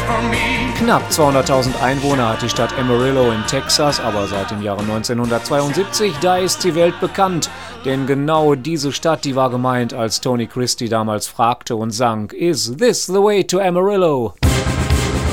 Knapp 200.000 Einwohner hat die Stadt Amarillo in Texas, aber seit dem Jahre 1972, da ist sie weltbekannt. Denn genau diese Stadt, die war gemeint, als Tony Christie damals fragte und sang: Is this the way to Amarillo?